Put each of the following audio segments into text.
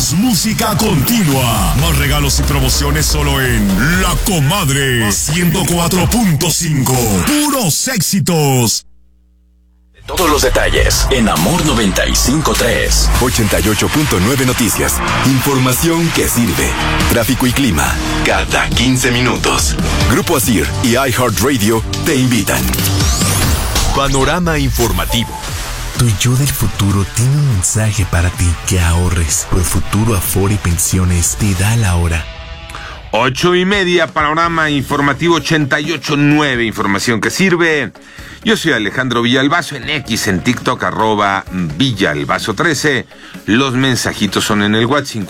Más música continua. Más regalos y promociones solo en La Comadre 104.5. Puros éxitos. Todos los detalles en Amor 95.3. 88.9 Noticias. Información que sirve. Tráfico y clima cada 15 minutos. Grupo ASIR y iHeartRadio te invitan. Panorama informativo. Tu yo del futuro tiene un mensaje para ti: que ahorres. Profuturo Afore y Pensiones te da la hora. 8:30, panorama informativo 88.9, información que sirve. Yo soy Alejandro Villalbazo, en X, en TikTok, @Villalbazo13. Los mensajitos son en el WhatsApp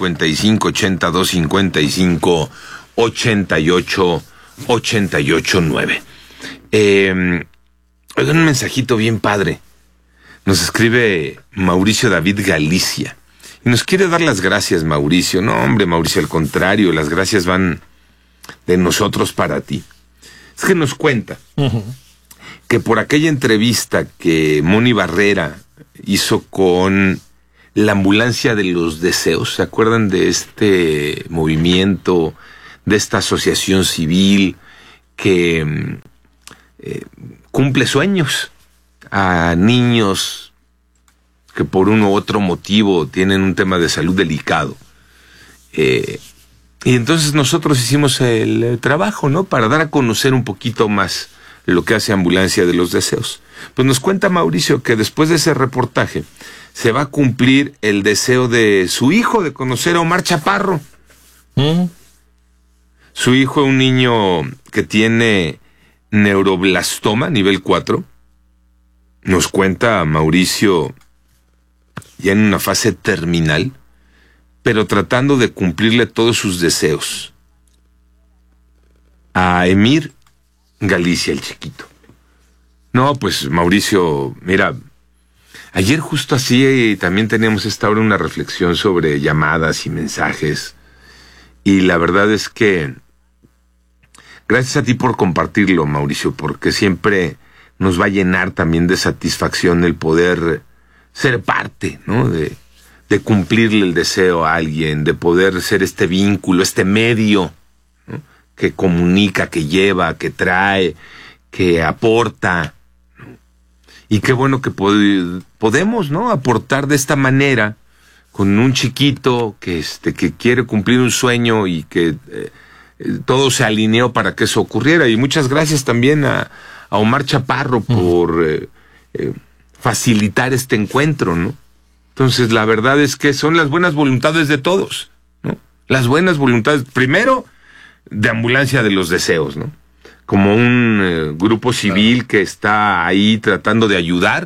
5582558889. Oigan, un mensajito bien padre. Nos escribe Mauricio David Galicia. Y nos quiere dar las gracias, Mauricio. No, hombre, Mauricio, al contrario, las gracias van de nosotros para ti. Es que nos cuenta que por aquella entrevista que Moni Barrera hizo con la Ambulancia de los Deseos, ¿se acuerdan de este movimiento, de esta asociación civil que cumple sueños a niños que por uno u otro motivo tienen un tema de salud delicado? Y entonces nosotros hicimos el trabajo, ¿no? Para dar a conocer un poquito más lo que hace Ambulancia de los Deseos. Pues nos cuenta Mauricio que después de ese reportaje se va a cumplir el deseo de su hijo de conocer a Omar Chaparro. Su hijo, un niño que tiene neuroblastoma nivel 4, nos cuenta Mauricio, ya en una fase terminal, pero tratando de cumplirle todos sus deseos a Emir Galicia, el chiquito. No, pues Mauricio, mira, ayer justo así también teníamos esta hora una reflexión sobre llamadas y mensajes, y la verdad es que gracias a ti por compartirlo, Mauricio, porque siempre nos va a llenar también de satisfacción el poder ser parte, ¿no? De cumplirle el deseo a alguien, de poder ser este vínculo, este medio, ¿no? Que comunica, que lleva, que trae, que aporta, ¿no? Y qué bueno que podemos, ¿no? Aportar de esta manera con un chiquito que quiere cumplir un sueño y que todo se alineó para que eso ocurriera. Y muchas gracias también a Omar Chaparro por facilitar este encuentro, ¿no? Entonces, la verdad es que son las buenas voluntades de todos, ¿no? Las buenas voluntades, primero, de Ambulancia de los Deseos, ¿no? Como un grupo civil que está ahí tratando de ayudar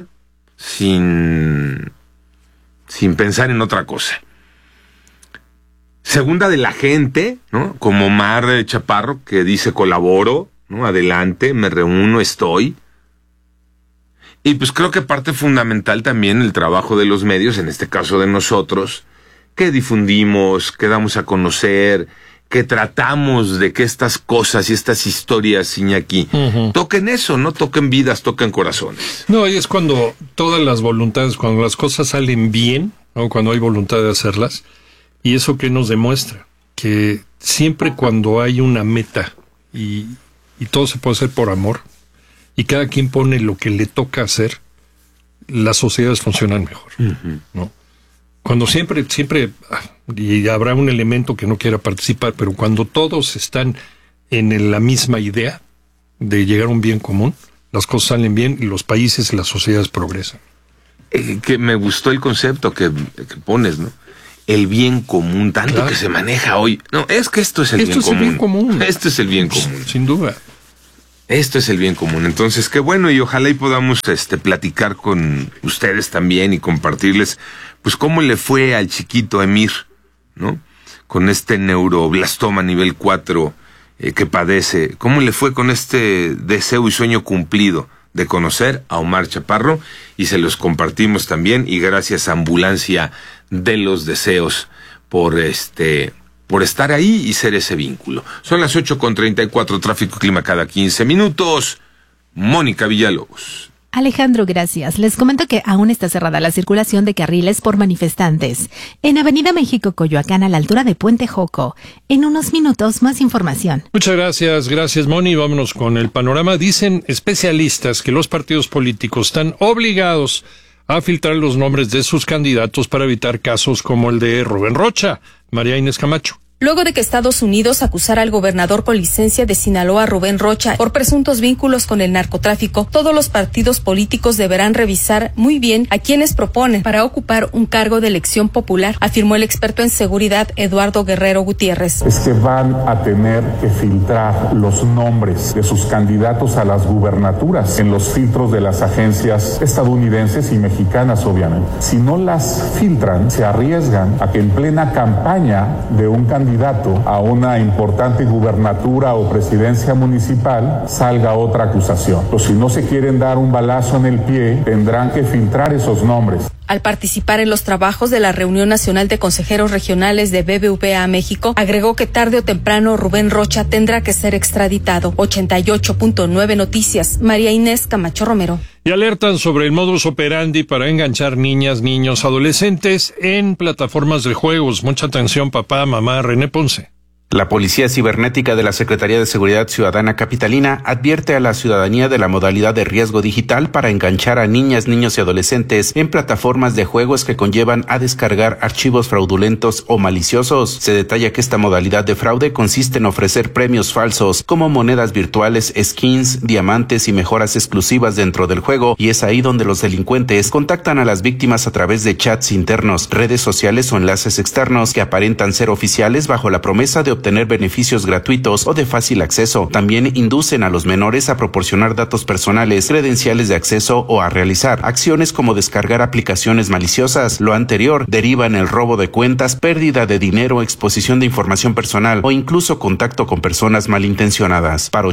sin pensar en otra cosa. Segunda, de la gente, ¿no? Como Omar Chaparro, que dice colaboro, ¿no? Adelante, me reúno, estoy. Y pues creo que parte fundamental también el trabajo de los medios, en este caso de nosotros, que difundimos, que damos a conocer, que tratamos de que estas cosas y estas historias, Iñaki, toquen eso, no toquen vidas, toquen corazones. No, y es cuando todas las voluntades, cuando las cosas salen bien, ¿no? Cuando hay voluntad de hacerlas, y eso que nos demuestra, que siempre cuando hay una meta y todo se puede hacer por amor, y cada quien pone lo que le toca hacer, las sociedades funcionan mejor, ¿no? Cuando siempre, y habrá un elemento que no quiera participar, pero cuando todos están en la misma idea de llegar a un bien común, las cosas salen bien y los países y las sociedades progresan. Que me gustó el concepto que pones, ¿no? El bien común, tanto claro, que se maneja hoy. No, es que esto es el bien común. Esto es el bien común. Sin duda. Esto es el bien común. Entonces, qué bueno, y ojalá y podamos platicar con ustedes también y compartirles, pues, cómo le fue al chiquito Emir, ¿no? Con este neuroblastoma nivel 4 que padece. ¿Cómo le fue con este deseo y sueño cumplido de conocer a Omar Chaparro? Y se los compartimos también, y gracias a Ambulancia de los Deseos por estar ahí y ser ese vínculo. Son las 8:34, tráfico y clima cada 15 minutos. Mónica Villalobos. Alejandro, gracias. Les comento que aún está cerrada la circulación de carriles por manifestantes. En Avenida México, Coyoacán, a la altura de Puente Joco. En unos minutos, más información. Muchas gracias, Moni. Vámonos con el panorama. Dicen especialistas que los partidos políticos están obligados a filtrar los nombres de sus candidatos para evitar casos como el de Rubén Rocha. María Inés Camacho. Luego de que Estados Unidos acusara al gobernador con licencia de Sinaloa, Rubén Rocha, por presuntos vínculos con el narcotráfico, todos los partidos políticos deberán revisar muy bien a quienes proponen para ocupar un cargo de elección popular, afirmó el experto en seguridad Eduardo Guerrero Gutiérrez. Es que van a tener que filtrar los nombres de sus candidatos a las gubernaturas en los filtros de las agencias estadounidenses y mexicanas, obviamente. Si no las filtran, se arriesgan a que en plena campaña de un candidato a una importante gubernatura o presidencia municipal salga otra acusación. Pues si no se quieren dar un balazo en el pie, tendrán que filtrar esos nombres. Al participar en los trabajos de la Reunión Nacional de Consejeros Regionales de BBVA México, agregó que tarde o temprano Rubén Rocha tendrá que ser extraditado. 88.9 Noticias, María Inés Camacho Romero. Y alertan sobre el modus operandi para enganchar niñas, niños, adolescentes en plataformas de juegos. Mucha atención, papá, mamá. René Ponce. La Policía Cibernética de la Secretaría de Seguridad Ciudadana Capitalina advierte a la ciudadanía de la modalidad de riesgo digital para enganchar a niñas, niños y adolescentes en plataformas de juegos que conllevan a descargar archivos fraudulentos o maliciosos. Se detalla que esta modalidad de fraude consiste en ofrecer premios falsos como monedas virtuales, skins, diamantes y mejoras exclusivas dentro del juego, y es ahí donde los delincuentes contactan a las víctimas a través de chats internos, redes sociales o enlaces externos que aparentan ser oficiales bajo la promesa de obtener beneficios gratuitos o de fácil acceso. También inducen a los menores a proporcionar datos personales, credenciales de acceso o a realizar acciones como descargar aplicaciones maliciosas. Lo anterior deriva en el robo de cuentas, pérdida de dinero, exposición de información personal o incluso contacto con personas malintencionadas. Para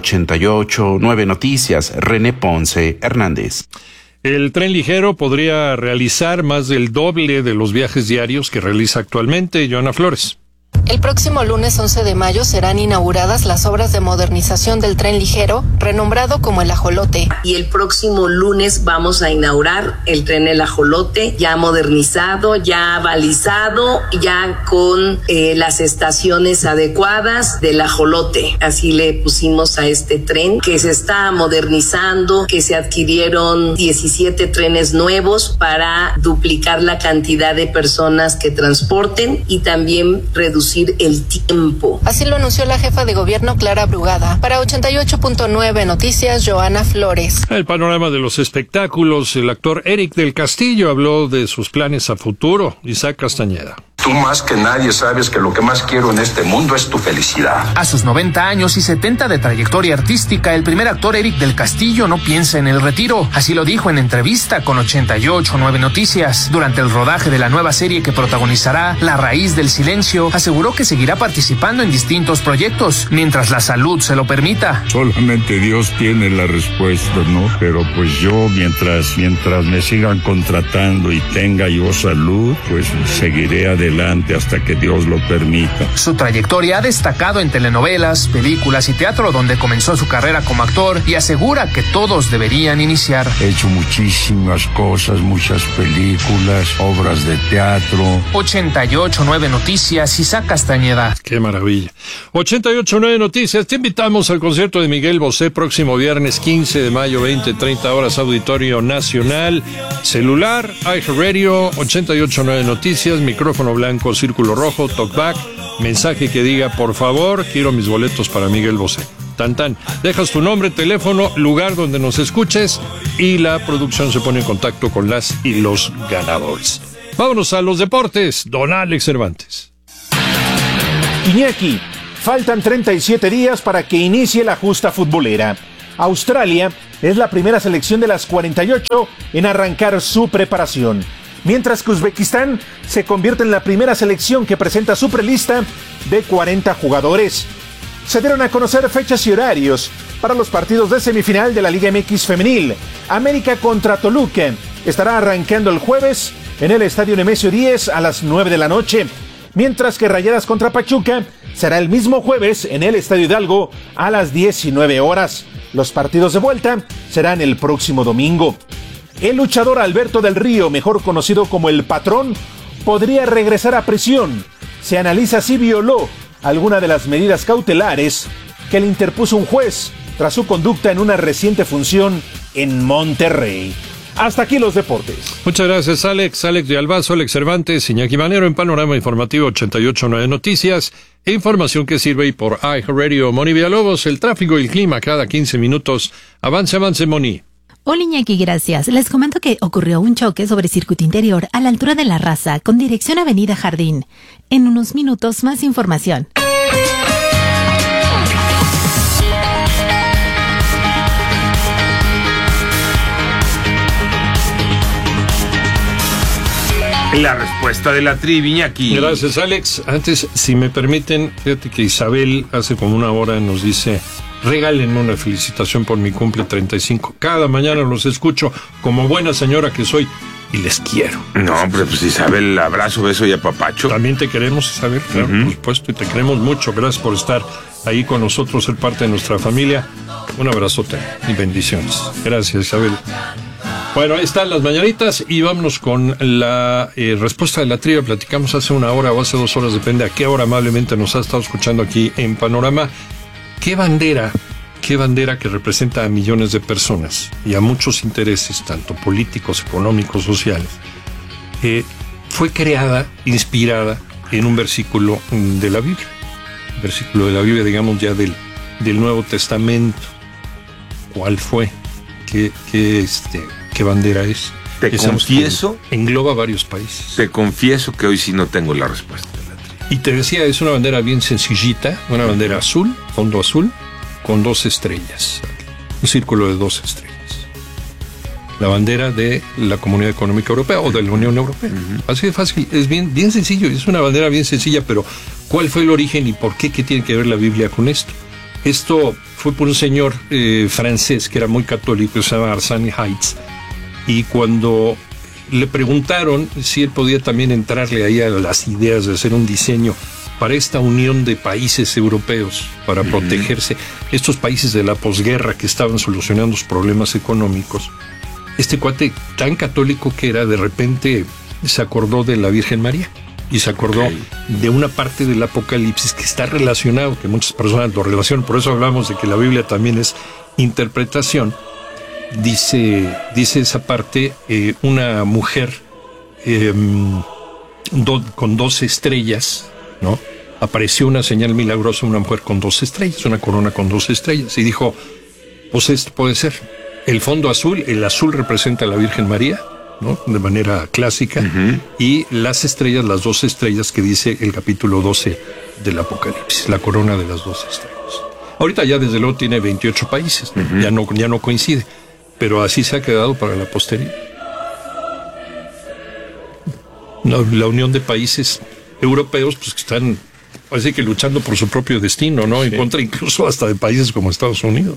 88.9 Noticias, René Ponce Hernández. El tren ligero podría realizar más del doble de los viajes diarios que realiza actualmente. Joana Flores. El próximo lunes 11 de mayo serán inauguradas las obras de modernización del tren ligero, renombrado como el Ajolote. Y el próximo lunes vamos a inaugurar el tren El Ajolote, ya modernizado, ya balizado, ya con las estaciones adecuadas del Ajolote. Así le pusimos a este tren, que se está modernizando, que se adquirieron 17 trenes nuevos para duplicar la cantidad de personas que transporten y también reducir el tiempo. Así lo anunció la jefa de gobierno Clara Brugada. Para 88.9 Noticias, Joana Flores. El panorama de los espectáculos. El actor Eric del Castillo habló de sus planes a futuro. Isaac Castañeda. Tú más que nadie sabes que lo que más quiero en este mundo es tu felicidad. A sus 90 años y 70 de trayectoria artística, el primer actor Eric del Castillo no piensa en el retiro. Así lo dijo en entrevista con 88.9 Noticias. Durante el rodaje de la nueva serie que protagonizará, La Raíz del Silencio, aseguró que seguirá participando en distintos proyectos, mientras la salud se lo permita. Solamente Dios tiene la respuesta, ¿no? Pero pues yo, mientras me sigan contratando y tenga yo salud, pues seguiré adelante hasta que Dios lo permita. Su trayectoria ha destacado en telenovelas, películas y teatro, donde comenzó su carrera como actor, y asegura que todos deberían iniciar. He hecho muchísimas cosas, muchas películas, obras de teatro. 88.9 Noticias, Isaac Castañeda. Qué maravilla. 88.9 Noticias. Te invitamos al concierto de Miguel Bosé próximo viernes 15 de mayo, 20:30 horas, Auditorio Nacional. Celular, iHeartRadio, 88.9 Noticias, micrófono blanco, círculo rojo, talkback, mensaje que diga, por favor, quiero mis boletos para Miguel Bosé. Tan tan. Dejas tu nombre, teléfono, lugar donde nos escuches y la producción se pone en contacto con las y los ganadores. Vámonos a los deportes. Don Alex Cervantes. Iñaki, faltan 37 días para que inicie la justa futbolera. Australia es la primera selección de las 48 en arrancar su preparación, mientras que Uzbekistán se convierte en la primera selección que presenta su prelista de 40 jugadores. Se dieron a conocer fechas y horarios para los partidos de semifinal de la Liga MX Femenil. América contra Toluca estará arrancando el jueves en el Estadio Nemesio 10 a las 9 de la noche, mientras que Rayadas contra Pachuca será el mismo jueves en el Estadio Hidalgo a las 19 horas. Los partidos de vuelta serán el próximo domingo. El luchador Alberto del Río, mejor conocido como El Patrón, podría regresar a prisión. Se analiza si violó alguna de las medidas cautelares que le interpuso un juez tras su conducta en una reciente función en Monterrey. Hasta aquí los deportes. Muchas gracias, Alex. Alex de Albazo, Alex Cervantes, Iñaki Manero en Panorama Informativo 88.9 Noticias. Información que sirve y por iHeartRadio. Moni Villalobos, el tráfico y el clima cada 15 minutos. Avance, Moni. Hola, Iñaki, gracias. Les comento que ocurrió un choque sobre circuito interior a la altura de La Raza con dirección Avenida Jardín. En unos minutos más información. La respuesta de la trivia aquí. Gracias, Alex. Antes, si me permiten, fíjate que Isabel hace como una hora nos dice: regálenme una felicitación por mi cumple 35. Cada mañana los escucho como buena señora que soy y les quiero. No, hombre, pues Isabel, abrazo, beso y apapacho. También te queremos, Isabel, claro, por supuesto, y te queremos mucho. Gracias por estar ahí con nosotros, ser parte de nuestra familia. Un abrazote y bendiciones. Gracias, Isabel. Bueno, ahí están las mañanitas y vámonos con la respuesta de la trivia. Platicamos hace una hora o hace 2 horas, depende a qué hora amablemente nos ha estado escuchando aquí en Panorama. ¿Qué bandera que representa a millones de personas y a muchos intereses, tanto políticos, económicos, sociales, fue creada, inspirada en un versículo de la Biblia? Versículo de la Biblia, digamos ya del Nuevo Testamento. ¿Cuál fue? ¿Qué bandera es? Te confieso. Engloba varios países. Te confieso que hoy sí no tengo la respuesta. Y te decía, es una bandera bien sencillita, una bandera azul, fondo azul, con 2 estrellas. Un círculo de 2 estrellas. La bandera de la Comunidad Económica Europea o de la Unión Europea. Así de fácil, es bien sencillo, es una bandera bien sencilla, pero ¿cuál fue el origen y por qué? ¿Qué tiene que ver la Biblia con esto? Esto fue por un señor francés que era muy católico, se llama Arsène Heitz, y cuando le preguntaron si él podía también entrarle ahí a las ideas de hacer un diseño para esta unión de países europeos, para protegerse, estos países de la posguerra que estaban solucionando sus problemas económicos, este cuate tan católico que era, de repente se acordó de la Virgen María. Y se acordó de una parte del Apocalipsis que está relacionado, que muchas personas lo relacionan, por eso hablamos de que la Biblia también es interpretación. Dice esa parte, una mujer con 2 estrellas, ¿no? Apareció una señal milagrosa, una mujer con 2 estrellas, una corona con 2 estrellas, y dijo, pues esto puede ser. El fondo azul, el azul representa a la Virgen María, ¿no? De manera clásica, y las estrellas, las 2 estrellas que dice el capítulo 12 del Apocalipsis, la corona de las 2 estrellas. Ahorita ya desde luego tiene 28 países, ¿no? Ya no coincide, pero así se ha quedado para la posteridad. La unión de países europeos, pues que están, parece que luchando por su propio destino, ¿no? En contra incluso hasta de países como Estados Unidos.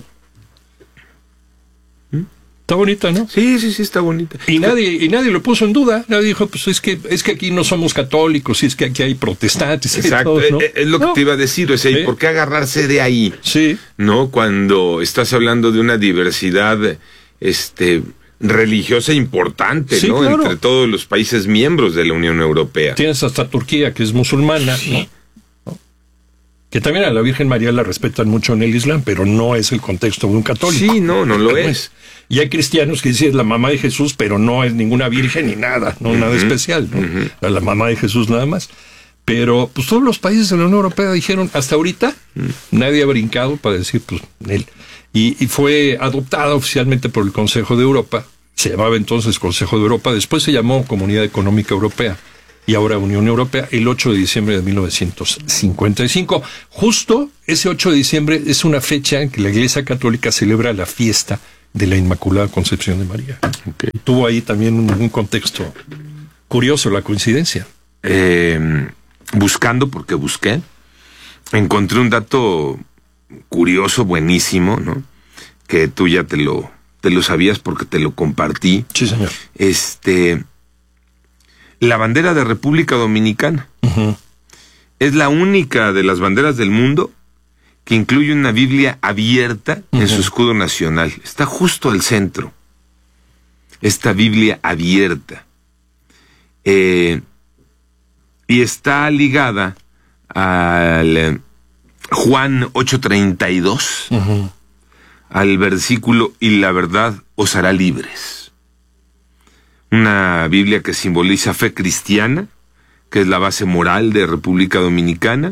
Está bonita, ¿no? Sí, está bonita. Y nadie lo puso en duda. Nadie dijo, pues es que aquí no somos católicos, y es que aquí hay protestantes. Exacto, todos, ¿no? Es lo que te iba a decir, o sea, ¿y por qué agarrarse de ahí? Sí. ¿No? Cuando estás hablando de una diversidad religiosa importante, ¿no? Claro. Entre todos los países miembros de la Unión Europea. Tienes hasta Turquía, que es musulmana, ¿no? Que también a la Virgen María la respetan mucho en el Islam, pero no es el contexto de un católico. Sí, no lo es. Y hay cristianos que dicen es la mamá de Jesús, pero no es ninguna virgen ni nada, no nada especial, ¿no? La mamá de Jesús nada más. Pero pues todos los países de la Unión Europea dijeron, hasta ahorita, nadie ha brincado para decir, pues, él. Y fue adoptada oficialmente por el Consejo de Europa, se llamaba entonces Consejo de Europa, después se llamó Comunidad Económica Europea, y ahora Unión Europea, el 8 de diciembre de 1955. Justo ese 8 de diciembre es una fecha en que la Iglesia Católica celebra la fiesta de la Inmaculada Concepción de María. Tuvo ahí también un contexto curioso, la coincidencia. Buscando, porque busqué, encontré un dato curioso, buenísimo, ¿no? Que tú ya te lo sabías porque te lo compartí. Sí, señor. La bandera de República Dominicana es la única de las banderas del mundo que incluye una Biblia abierta en su escudo nacional. Está justo al centro. Esta Biblia abierta. Y está ligada al Juan 8:32, al versículo "y la verdad os hará libres". Una Biblia que simboliza fe cristiana, que es la base moral de República Dominicana.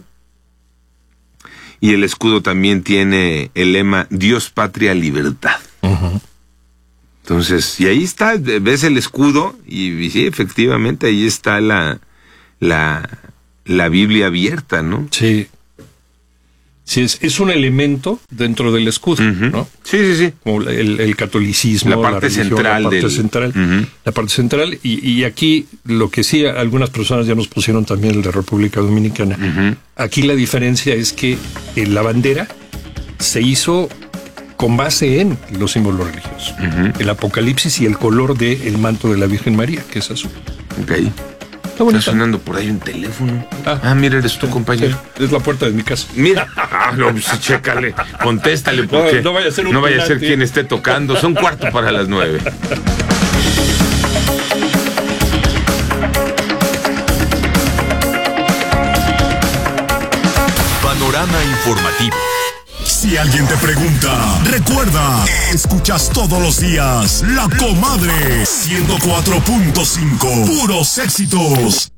Y el escudo también tiene el lema Dios, Patria, Libertad. Entonces, y ahí está, ves el escudo, y sí, efectivamente, ahí está la Biblia abierta, ¿no? Sí. Sí, es un elemento dentro del escudo, ¿no? Sí. Como el catolicismo, la parte religión, central. La parte central, y aquí lo que sí, algunas personas ya nos pusieron también el de República Dominicana. Aquí la diferencia es que la bandera se hizo con base en los símbolos religiosos. El Apocalipsis y el color del manto de la Virgen María, que es azul. Okay. Está sonando por ahí un teléfono. Mira, eres tu compañero. Sí, es la puerta de mi casa. Mira. No, pues chécale. Contéstale, porque no vaya a ser quien esté tocando. Son 9:15. Panorama informativo. Si alguien te pregunta, recuerda, escuchas todos los días La Comadre 104.5, puros éxitos.